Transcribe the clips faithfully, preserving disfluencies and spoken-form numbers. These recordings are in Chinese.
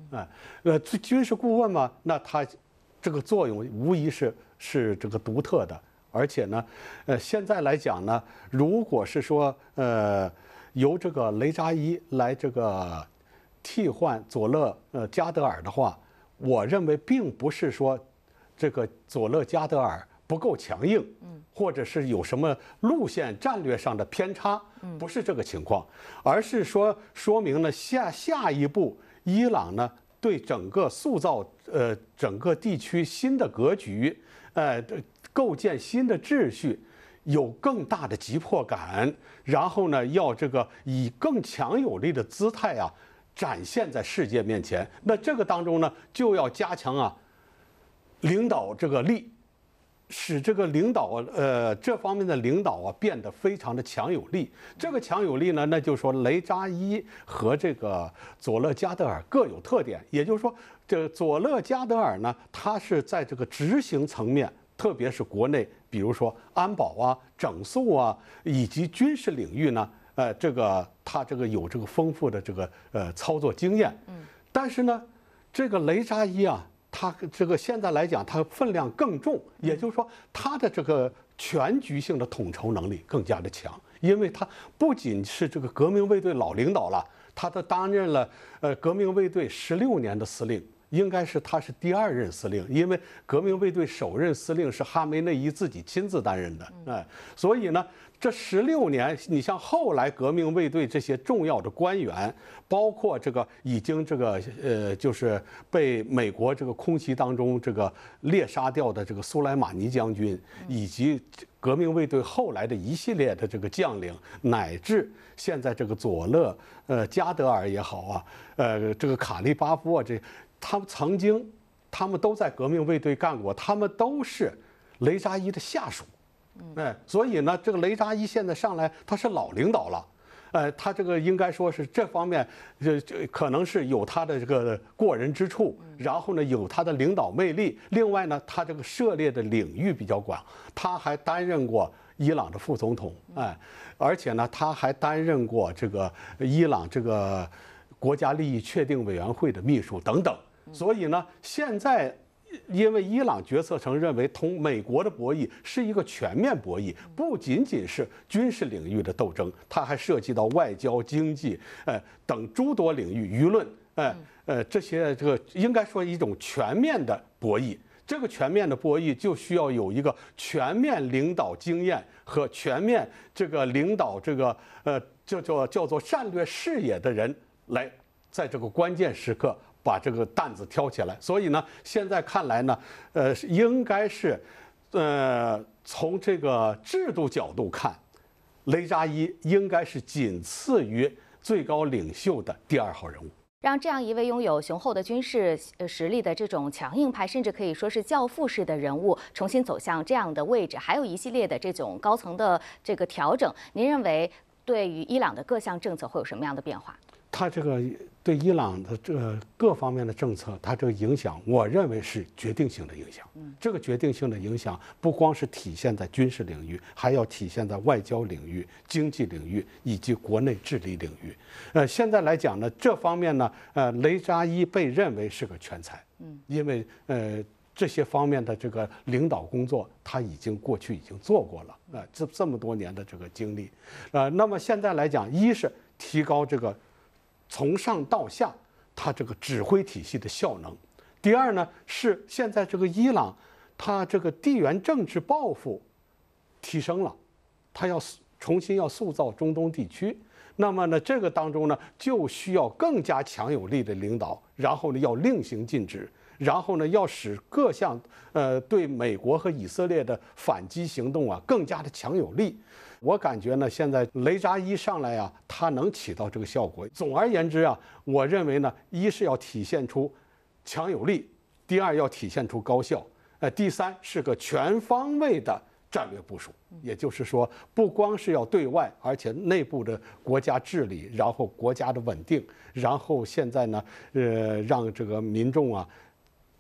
哎，呃，军事顾问嘛，那他这个作用无疑是是这个独特的。而且呢，呃，现在来讲呢，如果是说呃由这个雷扎伊来这个替换佐勒呃加德尔的话，我认为并不是说这个佐勒加德尔不够强硬，或者是有什么路线战略上的偏差，不是这个情况，而是说说明呢下下一步伊朗呢对整个塑造呃整个地区新的格局，呃。构建新的秩序，有更大的急迫感，然后呢，要这个以更强有力的姿态啊，展现在世界面前。那这个当中呢，就要加强啊，领导这个力，使这个领导呃这方面的领导啊变得非常的强有力。这个强有力呢，那就是说雷扎伊和这个佐勒加德尔各有特点，也就是说，这佐勒加德尔呢，他是在这个执行层面。特别是国内，比如说安保啊、整肃啊，以及军事领域呢，呃，这个他这个有这个丰富的这个呃操作经验。嗯。但是呢，这个雷扎伊啊，他这个现在来讲，他分量更重，也就是说，他的这个全局性的统筹能力更加的强，因为他不仅是这个革命卫队老领导了，他都担任了呃革命卫队十六年的司令。应该是他是第二任司令，因为革命卫队首任司令是哈梅内伊自己亲自担任的，哎，所以呢，这十六年，你像后来革命卫队这些重要的官员，包括这个已经这个呃，就是被美国这个空袭当中这个猎杀掉的这个苏莱马尼将军，以及革命卫队后来的一系列的这个将领，乃至现在这个佐勒呃加德尔也好啊，呃这个卡利巴夫啊这。他们曾经，他们都在革命卫队干过，他们都是雷扎伊的下属，哎，所以呢，这个雷扎伊现在上来，他是老领导了，呃，他这个应该说是这方面，这这可能是有他的这个过人之处，然后呢，有他的领导魅力，另外呢，他这个涉猎的领域比较广，他还担任过伊朗的副总统，哎，而且呢，他还担任过这个伊朗这个国家利益确定委员会的秘书等等。所以呢，现在因为伊朗决策层认为同美国的博弈是一个全面博弈，不仅仅是军事领域的斗争，它还涉及到外交、经济，呃等诸多领域，舆论，呃呃这些这个应该说一种全面的博弈。这个全面的博弈就需要有一个全面领导经验和全面这个领导这个呃叫做叫做战略视野的人来在这个关键时刻。把这个担子挑起来，所以呢，现在看来呢，呃，应该是，呃，从这个制度角度看，雷扎伊应该是仅次于最高领袖的第二号人物。 让这样一位拥有雄厚的军事实力的这种强硬派，甚至可以说是教父式的人物，重新走向这样的位置，还有一系列的这种高层的这个调整，您认为对于伊朗的各项政策会有什么样的变化？ 他这个对伊朗的这个各方面的政策，它这个影响，我认为是决定性的影响。这个决定性的影响不光是体现在军事领域，还要体现在外交领域、经济领域以及国内治理领域。呃，现在来讲呢，这方面呢，呃，雷扎伊被认为是个全才，嗯，因为呃这些方面的这个领导工作，他已经过去已经做过了，啊、呃，这这么多年的这个经历，呃，那么现在来讲，一是提高这个。从上到下，他这个指挥体系的效能。第二呢，是现在这个伊朗，他这个地缘政治抱负提升了，他要重新要塑造中东地区。那么呢，这个当中呢，就需要更加强有力的领导，然后呢，要令行禁止，然后呢，要使各项呃对美国和以色列的反击行动啊更加的强有力。我感觉呢，现在雷扎伊上来啊，他能起到这个效果。总而言之啊，我认为呢，一是要体现出强有力，第二要体现出高效，呃，第三是个全方位的战略部署。也就是说，不光是要对外，而且内部的国家治理，然后国家的稳定，然后现在呢，呃，让这个民众啊。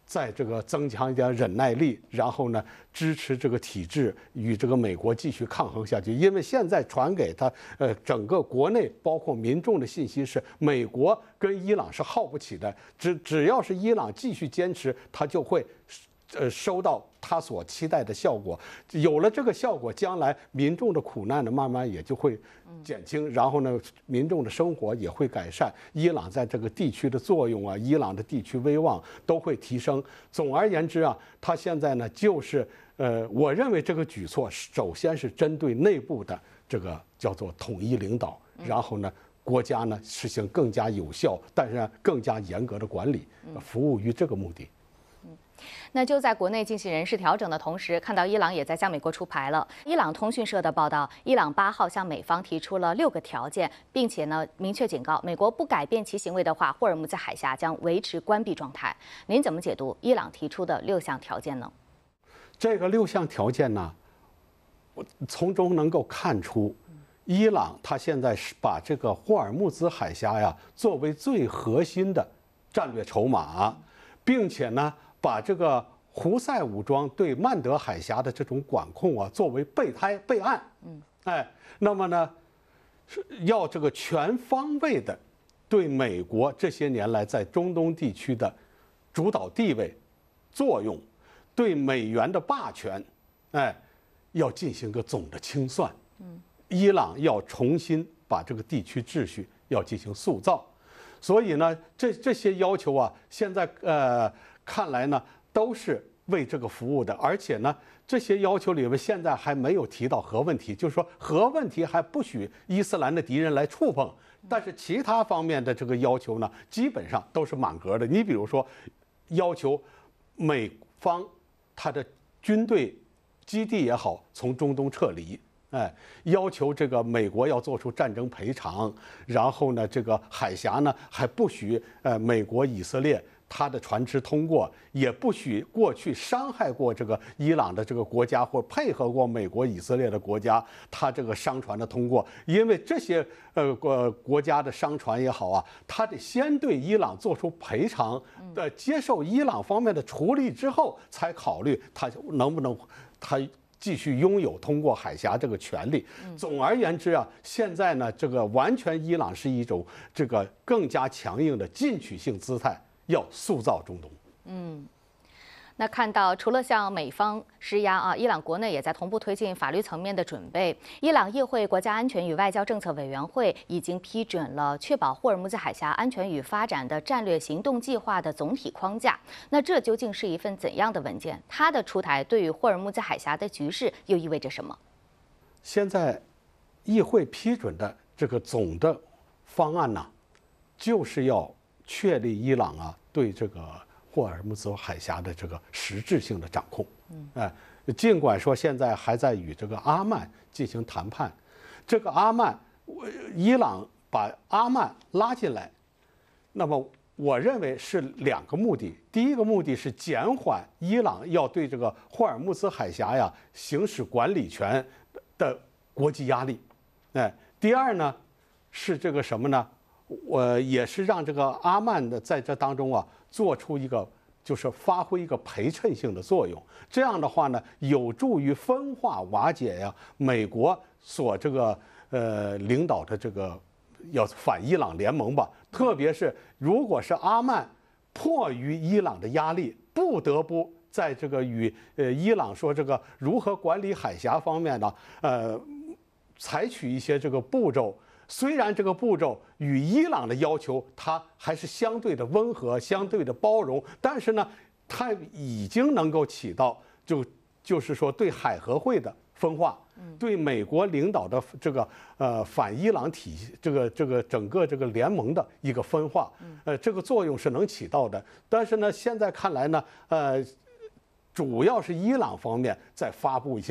在这个增强一点忍耐力，然后呢，支持这个体制与这个美国继续抗衡下去。因为现在传给他呃整个国内包括民众的信息是，美国跟伊朗是耗不起的，只只要是伊朗继续坚持，他就会呃收到他所期待的效果。有了这个效果，将来民众的苦难呢，慢慢也就会减轻，然后呢，民众的生活也会改善，伊朗在这个地区的作用啊，伊朗的地区威望都会提升。总而言之啊，他现在呢，就是呃，我认为这个举措首先是针对内部的这个叫做统一领导，然后呢，国家呢实行更加有效，但是更加严格的管理，服务于这个目的。 那就在国内进行人事调整的同时，看到伊朗也在向美国出牌了。伊朗通讯社的报道，伊朗八号向美方提出了六个条件，并且呢明确警告，美国不改变其行为的话，霍尔木兹海峡将维持关闭状态。您怎么解读伊朗提出的六项条件呢？ 这个六项条件呢，我从中能够看出，伊朗它现在是把这个霍尔木兹海峡呀作为最核心的战略筹码，并且呢，把这个胡塞武装对曼德海峡的这种管控啊，作为备胎备案。嗯，哎，那么呢，是要这个全方位的对美国这些年来在中东地区的主导地位、作用，对美元的霸权，哎，要进行个总的清算。嗯，伊朗要重新把这个地区秩序要进行塑造。所以呢，这这些要求啊，现在呃看来呢，都是为这个服务的。而且呢，这些要求里面现在还没有提到核问题，就是说核问题还不许伊斯兰的敌人来触碰。但是其他方面的这个要求呢，基本上都是满格的。你比如说，要求美方他的军队基地也好，从中东撤离。哎，要求这个美国要做出战争赔偿，然后呢，这个海峡呢还不许呃美国、以色列它的船只通过，也不许过去伤害过这个伊朗的这个国家或配合过美国、以色列的国家，它这个商船的通过，因为这些呃国国家的商船也好啊，它得先对伊朗做出赔偿，呃，接受伊朗方面的处理之后，才考虑它能不能它。继续拥有通过海峡这个权利。总而言之啊，现在呢，这个完全伊朗是一种这个更加强硬的进取性姿态，要塑造中东。嗯。 那看到除了向美方施压啊，伊朗国内也在同步推进法律层面的准备。伊朗议会国家安全与外交政策委员会已经批准了确保霍尔木兹海峡安全与发展的战略行动计划的总体框架。那这究竟是一份怎样的文件？它的出台对于霍尔木兹海峡的局势又意味着什么？ 现在议会批准的这个总的方案呢，就是要确立伊朗啊对这个霍尔木兹海峡的这个实质性的掌控。嗯，哎，尽管说现在还在与这个阿曼进行谈判，这个阿曼，伊朗把阿曼拉进来，那么我认为是两个目的。第一个目的是减缓伊朗要对这个霍尔木兹海峡呀行使管理权的国际压力。哎，第二呢是这个什么呢？我也是让这个阿曼的在这当中啊做出一个，就是发挥一个陪衬性的作用。这样的话呢，有助于分化瓦解呀美国所这个呃领导的这个要反伊朗联盟吧。特别是如果是阿曼迫于伊朗的压力，不得不在这个与呃伊朗说这个如何管理海峡方面呢，呃，采取一些这个步骤。虽然这个步骤与伊朗的要求它还是相对的温和、相对的包容，但是呢，它已经能够起到就就是说对海合会的分化，对美国领导的这个呃反伊朗体系这个这个整个这个联盟的一个分化，呃，这个作用是能起到的。但是呢，现在看来呢，呃，主要是伊朗方面在发布一些。